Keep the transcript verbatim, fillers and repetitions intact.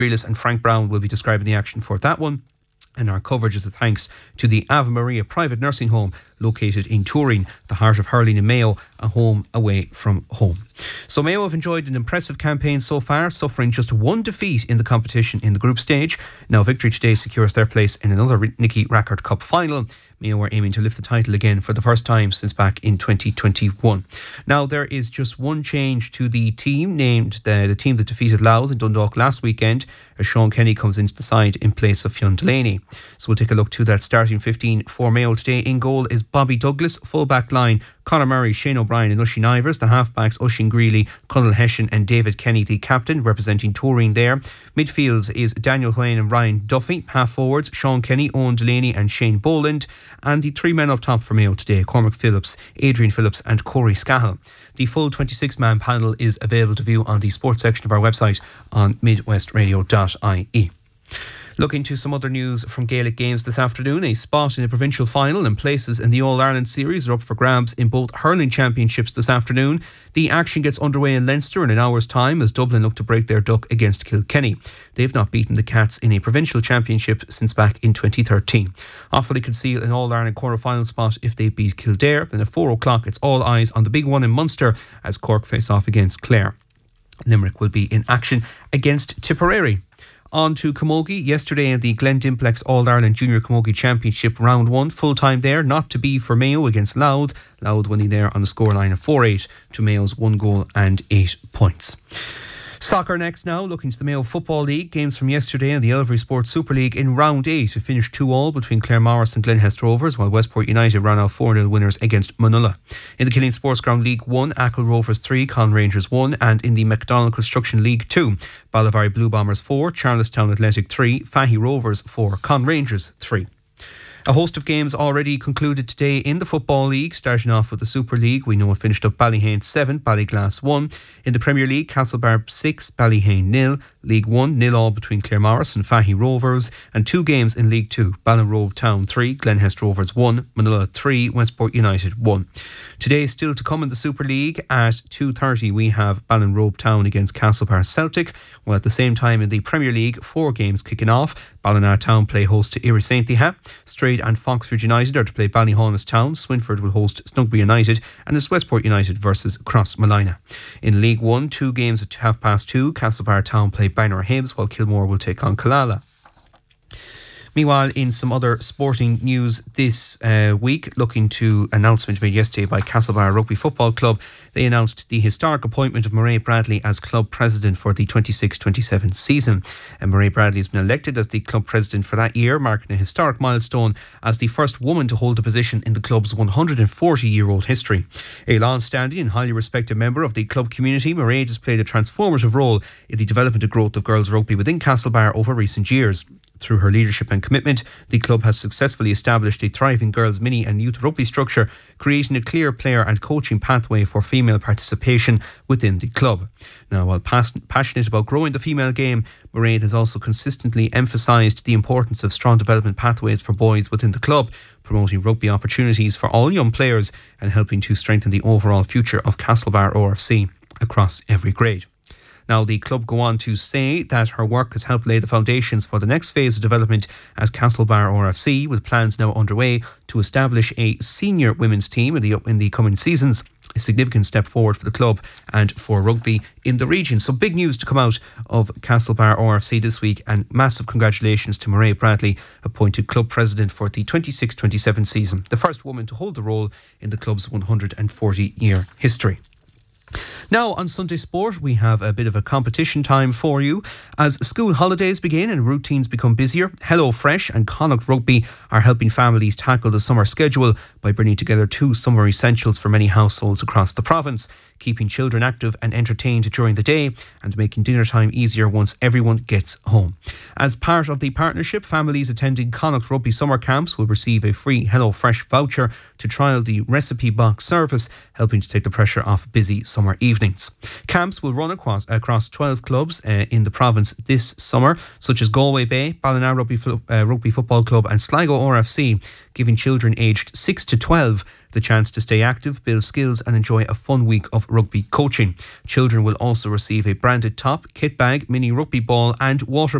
Grealish and Frank Brown will be describing the action for that one. And our coverage is a thanks to the Ave Maria private nursing home located in Turin, the heart of hurling in Mayo, a home away from home. So Mayo have enjoyed an impressive campaign so far, suffering just one defeat in the competition in the group stage. Now victory today secures their place in another Nicky Rackard Cup final. Mayo are aiming to lift the title again for the first time since back in twenty twenty-one. Now there is just one change to the team, named the, the team that defeated Louth in Dundalk last weekend, as Sean Kenny comes into the side in place of Fionn Delaney. So we'll take a look to that starting fifteen for Mayo today. In goal is Bobby Douglas, full back line Conor Murray, Shane O'Brien and Oisín Ivers. The half-backs Oisín Greeley, Conal Hession and David Kenny, the captain, representing Turin there. Midfields is Daniel Wayne and Ryan Duffy. Half-forwards Sean Kenny, Owen Delaney and Shane Boland. And the three men up top for Mayo today, Cormac Phillips, Adrian Phillips and Corey Scahill. The full twenty-six man panel is available to view on the sports section of our website on midwest radio dot I E. Looking to some other news from Gaelic games this afternoon, a spot in the provincial final and places in the All-Ireland series are up for grabs in both hurling championships this afternoon. The action gets underway in Leinster in an hour's time as Dublin look to break their duck against Kilkenny. They've not beaten the Cats in a provincial championship since back in twenty thirteen. Offaly could seal an All-Ireland quarter-final spot if they beat Kildare. Then at four o'clock it's all eyes on the big one in Munster as Cork face off against Clare. Limerick will be in action against Tipperary. On to Camogie. Yesterday in the Glendimplex All-Ireland Junior Camogie Championship Round one, full-time there, not to be for Mayo against Louth. Louth winning there on a scoreline of four eight to Mayo's one goal and eight points. Soccer next now, looking to the Mayo Football League. Games from yesterday in the Elvery Sports Super League in round eight. It finished two all between Claremorris and Glenhest Rovers, while Westport United ran out four nil winners against Manulla. In the Killeen Sports Ground League one, Achill Rovers three, Con Rangers one, and in the McDonald Construction League two, Ballivary Blue Bombers four, Charlestown Athletic three, Fahy Rovers four, Con Rangers three. A host of games already concluded today in the Football League. Starting off with the Super League, we know it finished up Ballyhane seven, Ballyglass one. In the Premier League, Castlebar six, Ballyhane nil. League one, nil all between Claremorris and Fahy Rovers. And two games in League two, Ballinrobe Town three, Glenhest Rovers one, Manulla three, Westport United one. Today still to come in the Super League at two thirty we have Ballinrobe Town against Castlebar Celtic, while at the same time in the Premier League, four games kicking off. Ballina Town play host to Iri Saint Leha. Strade and Foxford United are to play Ballyhaunis Town. Swinford will host Snugby United, and it's Westport United versus Cross Malina. In League one, two games at half past two. Castlebar Town play Bangor Hibs, while Kilmore will take on Killala. Meanwhile, in some other sporting news this uh, week, looking to announcement made yesterday by Castlebar Rugby Football Club, they announced the historic appointment of Mairead Bradley as club president for the twenty-six twenty-seven season. And Mairead Bradley has been elected as the club president for that year, marking a historic milestone as the first woman to hold a position in the club's one hundred forty year old history. A long-standing and highly respected member of the club community, Mairead has played a transformative role in the development and growth of girls rugby within Castlebar over recent years. Through her leadership and commitment, the club has successfully established a thriving girls' mini and youth rugby structure, creating a clear player and coaching pathway for female participation within the club. Now, while pas- passionate about growing the female game, Mairead has also consistently emphasised the importance of strong development pathways for boys within the club, promoting rugby opportunities for all young players and helping to strengthen the overall future of Castlebar O R F C across every grade. Now, the club go on to say that her work has helped lay the foundations for the next phase of development at Castlebar O R F C, with plans now underway to establish a senior women's team in the, in the coming seasons. A significant step forward for the club and for rugby in the region. So big news to come out of Castlebar O R F C this week, and massive congratulations to Mairead Bradley, appointed club president for the twenty-six twenty-seven season, the first woman to hold the role in the club's one hundred forty year history. Now on Sunday Sport, we have a bit of a competition time for you. As school holidays begin and routines become busier, HelloFresh and Connacht Rugby are helping families tackle the summer schedule by bringing together two summer essentials for many households across the province, keeping children active and entertained during the day and making dinner time easier once everyone gets home. As part of the partnership, families attending Connacht Rugby summer camps will receive a free HelloFresh voucher to trial the recipe box service, helping to take the pressure off busy summer evenings. evenings. Camps will run across, across twelve clubs uh, in the province this summer, such as Galway Bay, Ballina Rugby, uh, Rugby Football Club and Sligo R F C, giving children aged six to twelve the chance to stay active, build skills and enjoy a fun week of rugby coaching. Children will also receive a branded top, kit bag, mini rugby ball and water